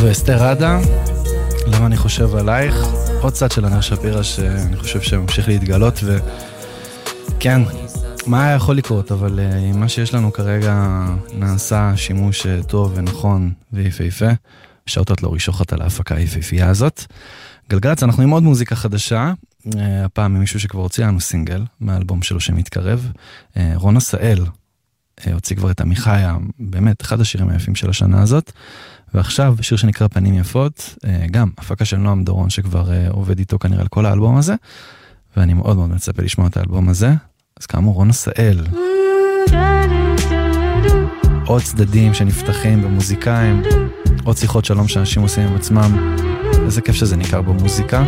ואסתר עדה, למה אני חושב עלייך, עוד צד של ענר שפירא שאני חושב שממשיך להתגלות, וכן, מה היה יכול לקרות, אבל מה שיש לנו כרגע נעשה שימוש טוב ונכון ויפהפה, שאותות לא רישוחת על ההפקה היפהפייה הזאת. גלגלץ, אנחנו עם עוד מוזיקה חדשה, הפעם ממישהו שכבר הוציא לנו סינגל, מהאלבום שלו שמתקרב, רון עשאל, הוציא כבר את עמיחיה, באמת אחד השירים היפים של השנה הזאת, ועכשיו שיר שנקרא פנים יפות, גם הפקה של נועם דורון שכבר עובד איתו כנראה על כל האלבום הזה, ואני מאוד מאוד מצפה לשמוע את האלבום הזה, אז כאמור רון עשאל. עוד צדדים שנפתחים במוזיקאים, עוד שיחות שלום שאנשים עושים עם עצמם, איזה כיף שזה ניכר במוזיקה.